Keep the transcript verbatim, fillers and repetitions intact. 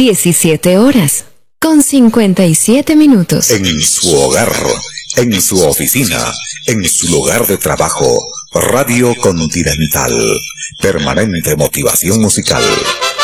diecisiete horas, con cincuenta y siete minutos. En su hogar, en su oficina, en su lugar de trabajo, Radio Continental. Permanente motivación musical.